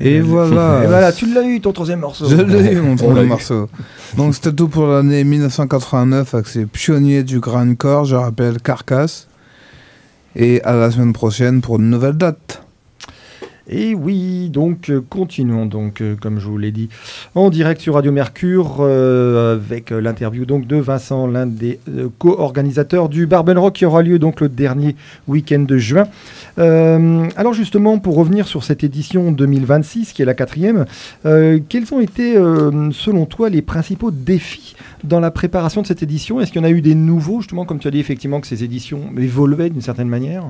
Et voilà. Et voilà, tu l'as eu, ton troisième morceau. Je l'ai eu, mon troisième morceau. Donc c'était tout pour l'année 1989 avec ces pionniers du grindcore, je rappelle Carcass. Et à la semaine prochaine pour une nouvelle date. Et oui, donc continuons comme je vous l'ai dit, en direct sur Radio Mercure avec l'interview donc de Vincent, l'un des co-organisateurs du Barben Rock qui aura lieu donc le dernier week-end de juin. Alors justement, pour revenir sur cette édition 2026 qui est la 4e, quels ont été selon toi les principaux défis dans la préparation de cette édition? Est-ce qu'il y en a eu des nouveaux, justement, comme tu as dit effectivement que ces éditions évoluaient d'une certaine manière?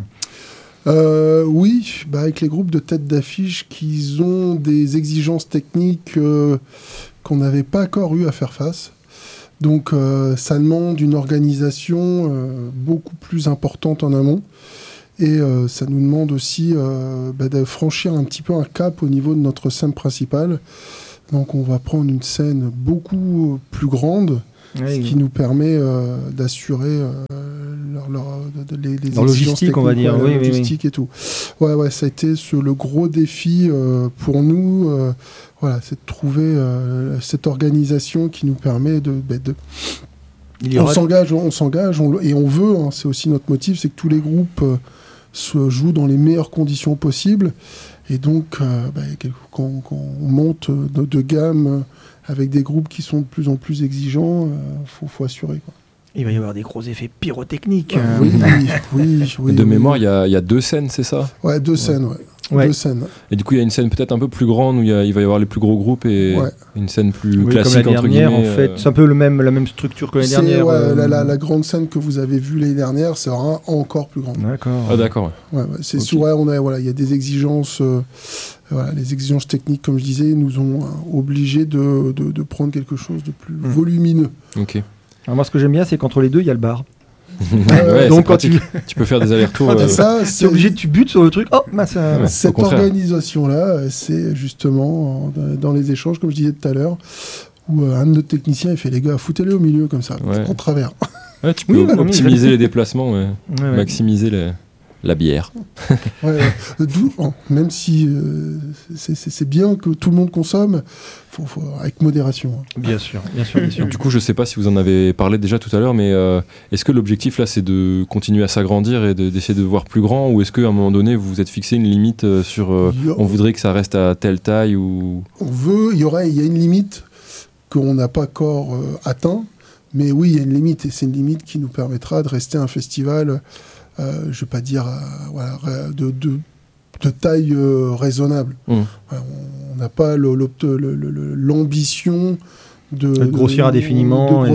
Oui, avec les groupes de tête d'affiche qui ont des exigences techniques qu'on n'avait pas encore eu à faire face. Donc ça demande une organisation beaucoup plus importante en amont. Et ça nous demande aussi de franchir un petit peu un cap au niveau de notre scène principale. Donc on va prendre une scène beaucoup plus grande, ce qui nous permet d'assurer les logistique, on va dire. La logistique et tout. Ouais, ça a été le gros défi pour nous. C'est de trouver cette organisation qui nous permet on s'engage et on veut. C'est aussi notre motif, c'est que tous les groupes se jouent dans les meilleures conditions possibles. Et donc, quand on monte de gamme avec des groupes qui sont de plus en plus exigeants, faut assurer, quoi. Il va y avoir des gros effets pyrotechniques. Oui. De mémoire, il y a 2 scènes, c'est ça? Ouais, 2 scènes, ouais. 2 scènes. Et du coup, il y a une scène peut-être un peu plus grande où il va y avoir les plus gros groupes et une scène plus classique, comme la entre dernière, guillemets. En fait, c'est un peu la même structure que l'année dernière. La grande scène que vous avez vue l'année dernière sera encore plus grande. D'accord. Ah, d'accord. C'est il y a des exigences. Les exigences techniques, comme je disais, nous ont obligés de prendre quelque chose de plus volumineux. Ok. Alors moi, ce que j'aime bien, c'est qu'entre les deux, il y a le bar. Donc quand tu peux faire des allers-retours. C'est obligé, tu butes sur le truc. Cette organisation-là, c'est justement dans les échanges, comme je disais tout à l'heure, où un de nos techniciens il fait les gars, foutez-les au milieu comme ça, en travers. Ouais, tu peux optimiser les déplacemants, maximiser la bière. Même si c'est bien que tout le monde consomme, faut avec modération. Bien sûr. Du coup, je ne sais pas si vous en avez parlé déjà tout à l'heure, mais est-ce que l'objectif là, c'est de continuer à s'agrandir et d'essayer de voir plus grand, ou est-ce qu'à un moment donné, vous vous êtes fixé une limite sur on voudrait que ça reste à telle taille ou... Il y a une limite qu'on n'a pas encore atteint, mais oui, il y a une limite, et c'est une limite qui nous permettra de rester un festival... je ne vais pas dire de taille raisonnable. On n'a pas l'ambition de grossir indéfiniment.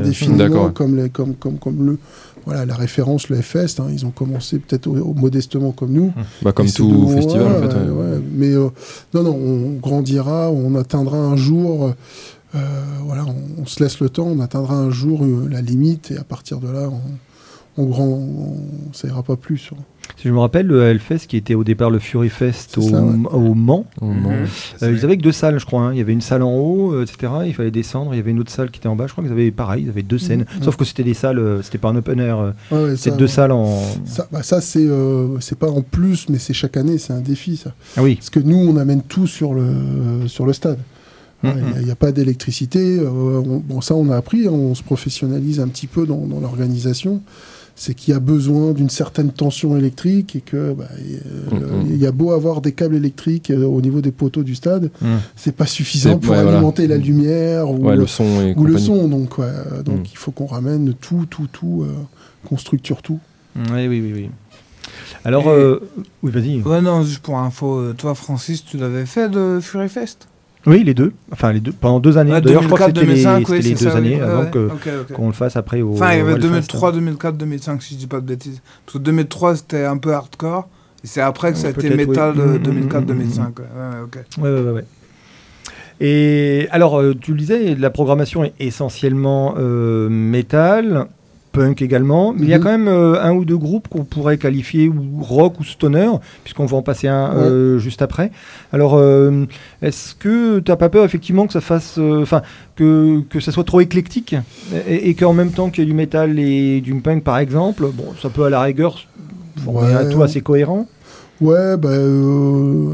Comme la référence, le F-Fest. Ils ont commencé peut-être modestement comme nous. Comme tout festival, en fait. Mais on grandira, on atteindra un jour... on se laisse le temps, on atteindra un jour la limite, et à partir de là... ça ira pas plus. Si je me rappelle, le Hellfest qui était au départ le Fury Fest au Mans, ils avaient que 2 salles, je crois. Il y avait une salle en haut, etc. Il fallait descendre. Il y avait une autre salle qui était en bas. Je crois qu'ils avaient pareil. Ils avaient 2 scènes. Sauf que c'était des salles, c'était pas un open air. C'était 2 salles en. Ça c'est pas en plus, mais c'est chaque année. C'est un défi, ça. Ah oui. Parce que nous, on amène tout sur le stade. Il n'y a pas d'électricité. Ça, on a appris. On se professionnalise un petit peu dans l'organisation. C'est qu'il y a besoin d'une certaine tension électrique, et que il y a beau avoir des câbles électriques au niveau des poteaux du stade, c'est pas suffisant pour alimenter la lumière ou le son. Donc il faut qu'on ramène tout, qu'on structure tout. Oui. Alors, oui, vas-y. Ouais, non, juste pour info, toi, Francis, tu l'avais fait de Fury Fest? Oui, les deux. Enfin, les deux. Pendant 2 années. D'ailleurs, je crois que c'était 2005, les 2 années avant qu'on le fasse après au. Enfin, il y avait 2003, 2004, 2005, si je dis pas de bêtises. Parce que 2003, c'était un peu hardcore. Et c'est après que ça a été métal de 2004, 2005. Ouais. Et alors, tu le disais, la programmation est essentiellement métal. Punk également, mais il y a quand même 1 ou 2 groupes qu'on pourrait qualifier ou rock ou stoner, puisqu'on va en passer un juste après. Alors, est-ce que tu n'as pas peur effectivement que ça fasse, que ça soit trop éclectique et qu'en même temps qu'il y ait du métal et du punk par exemple, ça peut à la rigueur former un tout assez cohérent? Il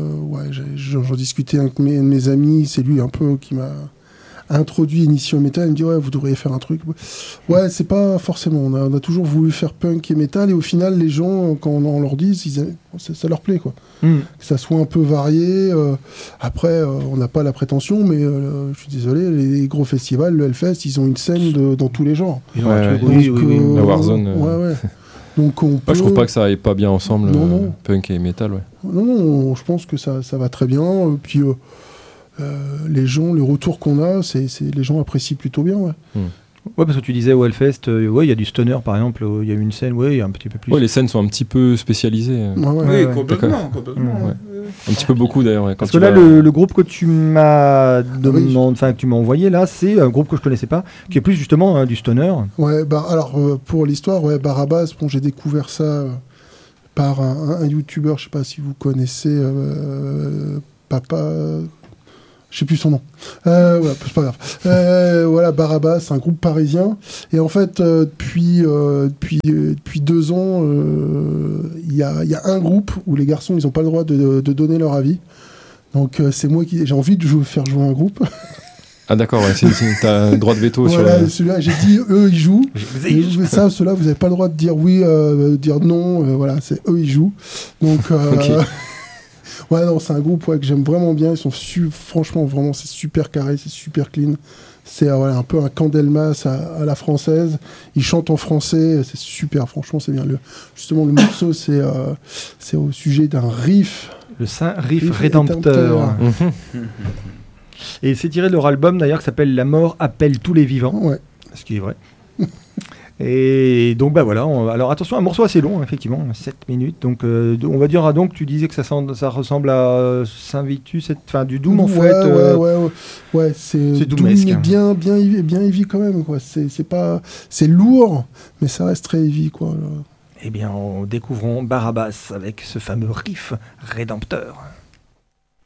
j'en discutais avec mes amis, c'est lui un peu qui m'a introduit Initio Metal. Il me dit ouais, vous devriez faire un truc. Ouais, c'est pas forcément. On a toujours voulu faire punk et metal, et au final, les gens, quand on leur dit, ça leur plaît, quoi. Que ça soit un peu varié. Après, on n'a pas la prétention, mais je suis désolé, les gros festivals, le Hellfest, ils ont une scène dans tous les genres. Oui. La Warzone. Ouais. Donc je trouve pas que ça aille pas bien ensemble, punk et metal. Ouais. Non, je pense que ça va très bien. Puis les gens, le retour qu'on a, les gens apprécient plutôt bien. Ouais. Ouais, parce que tu disais au Hellfest, il y a du stoner par exemple, il y a une scène, il y a un petit peu plus. Ouais, les scènes sont un petit peu spécialisées. Oui, complètement. Un petit peu beaucoup d'ailleurs. Ouais, parce que là, le groupe que tu m'as envoyé là, c'est un groupe que je connaissais pas, qui est plus justement du stoner. Ouais, alors pour l'histoire, Barabbas, j'ai découvert ça par un YouTuber, je sais pas si vous connaissez, Papa. Je sais plus son nom. C'est pas grave. Barabbas, c'est un groupe parisien. Et en fait, depuis 2 ans, il y a un groupe où les garçons, ils n'ont pas le droit de donner leur avis. Donc c'est moi qui j'ai envie de faire jouer un groupe. Ah d'accord, ouais, t'as un droit de veto sur... Celui-là, j'ai dit, eux, ils jouent. Ceux-là, vous n'avez pas le droit de dire oui, dire non. C'est eux, ils jouent. Donc... Ouais, non, c'est un groupe que j'aime vraiment bien. Ils sont franchement, vraiment, c'est super carré, c'est super clean. C'est un peu un Candlemas à la française. Ils chantent en français, c'est super, franchement, c'est bien. Justement, le morceau, c'est au sujet d'un riff. Le Saint Riff Rédempteur. Et c'est tiré de leur album, d'ailleurs, qui s'appelle La mort appelle tous les vivants. Ouais. Ce qui est vrai. Et donc voilà, alors attention, un morceau assez long, effectivement, 7 minutes, donc on va dire, donc tu disais que ça ressemble à Saint-Vitus, du Doom en fait. Ouais, c'est Doom, mais bien heavy quand même, quoi. C'est lourd, mais ça reste très heavy, quoi. Eh bien, découvrons Barabbas avec ce fameux riff rédempteur.